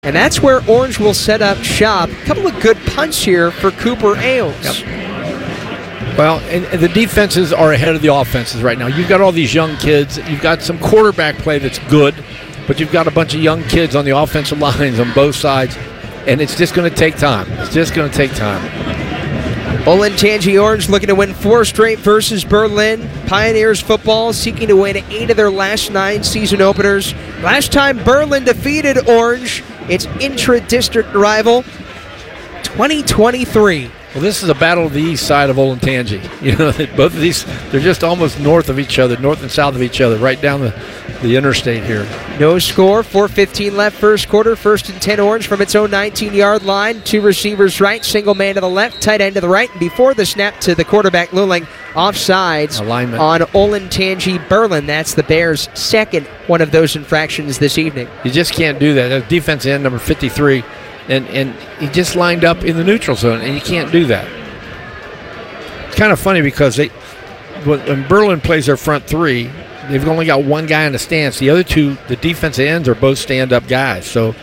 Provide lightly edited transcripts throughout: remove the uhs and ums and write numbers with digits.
And that's where Orange will set up shop. A couple of good punts here for Cooper Ailes. Yep. Well, and the defenses are ahead of the offenses right now. You've got all these young kids. You've got some quarterback play that's good, but you've got a bunch of young kids on the offensive lines on both sides, and it's just going to take time. It's just going to take time. Olentangy Orange looking to win 4 straight versus Berlin. Pioneers football seeking to win 8 of their last 9 season openers. Last time Berlin defeated Orange, its intra-district rival, 2023. Well, this is a battle of the east side of Olentangy. You know, both of these, they're just almost north of each other, north and south of each other, right down the interstate here. No score, 4:15 left first quarter, 1st and 10 Orange from its own 19-yard line. 2 receivers right, single man to the left, tight end to the right. And before the snap to the quarterback, Luling, offsides Alignment on Olentangy Berlin. That's the Bears' second one of those infractions this evening. You just can't do that. That defense end, number 53, and he just lined up in the neutral zone, and you can't do that. It's kind of funny because when Berlin plays their front 3, they've only got one guy in the stance. The other 2, the defensive ends, are both stand-up guys. So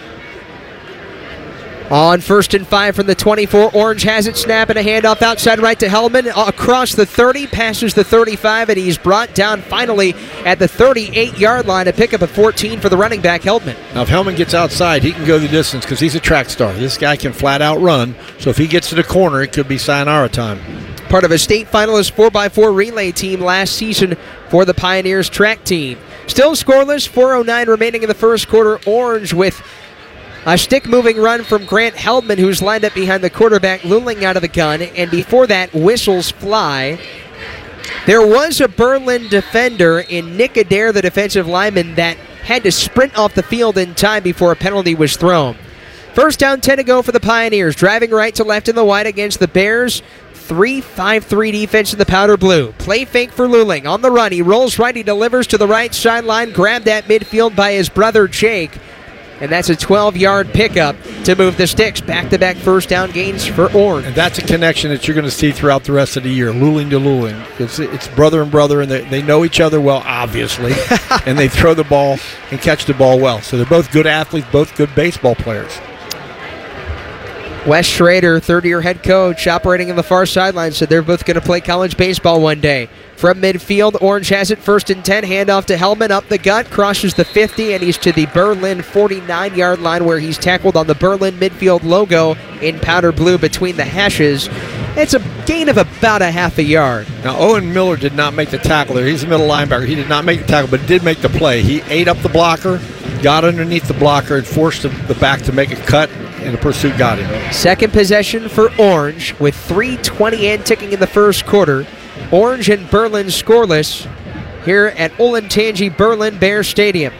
on 1st and 5 from the 24, Orange has it, snap and a handoff outside right to Hellman. Across the 30, passes the 35, and he's brought down finally at the 38-yard line. A pickup of 14 for the running back, Hellman. Now, if Hellman gets outside, he can go the distance because he's a track star. This guy can flat-out run. So if he gets to the corner, it could be sayonara time. Part of a state finalist 4x4 relay team last season for the Pioneers track team. Still scoreless, 4:09 remaining in the first quarter. Orange with a stick-moving run from Grant Heldman, who's lined up behind the quarterback, Luling out of the gun, and before that, whistles fly. There was a Berlin defender in Nick Adair, the defensive lineman, that had to sprint off the field in time before a penalty was thrown. First down, 10 to go for the Pioneers, driving right to left in the white against the Bears. 3-5-3 defense in the powder blue. Play fake for Luling. On the run, he rolls right, he delivers to the right sideline, grabbed at midfield by his brother Jake. And that's a 12-yard pickup to move the sticks. Back-to-back first down gains for Orange. And that's a connection that you're going to see throughout the rest of the year, Luling to Luling. It's brother and brother, and they know each other well, obviously, and they throw the ball and catch the ball well. So they're both good athletes, both good baseball players. Wes Schrader, third-year head coach, operating on the far sideline, said they're both going to play college baseball one day. From midfield, Orange has it, 1st and 10, handoff to Hellman, up the gut, crosses the 50, and he's to the Berlin 49-yard line where he's tackled on the Berlin midfield logo in powder blue between the hashes. It's a gain of about a half a yard. Now, Owen Miller did not make the tackle there. He's a middle linebacker. He did not make the tackle, but did make the play. He ate up the blocker, got underneath the blocker, and forced the back to make a cut, and the pursuit got him. Second possession for Orange with 3:20 in ticking in the first quarter. Orange and Berlin scoreless here at Olentangy Berlin Bear Stadium.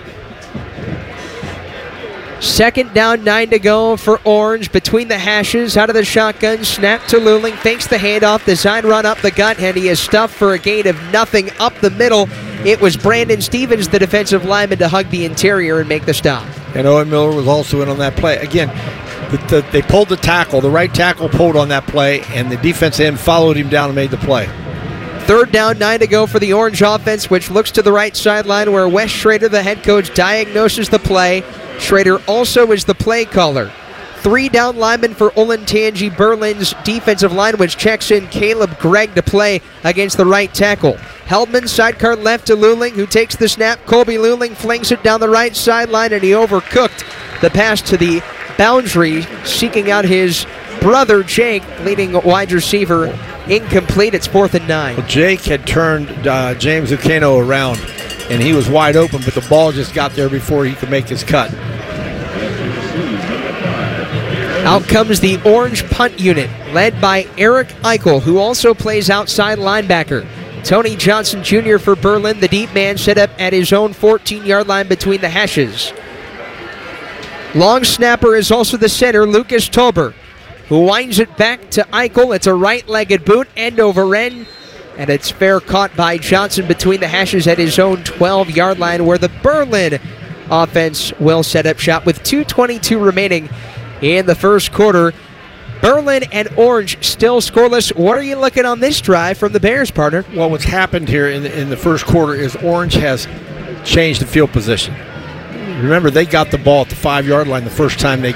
Second down, 9 to go for Orange. Between the hashes, out of the shotgun, snap to Luling, fakes the handoff, design run up the gut, and he is stuffed for a gain of nothing up the middle. It was Brandon Stevens, the defensive lineman, to hug the interior and make the stop. And Owen Miller was also in on that play. Again, they pulled the tackle. The right tackle pulled on that play, and the defense end followed him down and made the play. Third down, 9 to go for the Orange offense, which looks to the right sideline where Wes Schrader, the head coach, diagnoses the play. Schrader also is the play caller. 3 down linemen for Olentangy Berlin's defensive line, which checks in Caleb Gregg to play against the right tackle. Heldman sidecar left to Luling, who takes the snap. Colby Luling flings it down the right sideline, and he overcooked the pass to the boundary, seeking out his brother Jake, leading wide receiver. Incomplete. It's 4th and 9. Well, Jake had turned James Zucchino around, and he was wide open, but the ball just got there before he could make his cut. Out comes the Orange punt unit, led by Eric Eichel, who also plays outside linebacker. Tony Johnson Jr. for Berlin, the deep man, set up at his own 14-yard line between the hashes. Long snapper is also the center, Lucas Tolber, who winds it back to Eichel. It's a right-legged boot, end over end, and it's fair caught by Johnson between the hashes at his own 12-yard line, where the Berlin offense will set up shop with 2:22 remaining in the first quarter. Berlin and Orange still scoreless. What are you looking on this drive from the Bears, partner? Well, what's happened here in the first quarter is Orange has changed the field position. Remember, they got the ball at the 5-yard line the first time they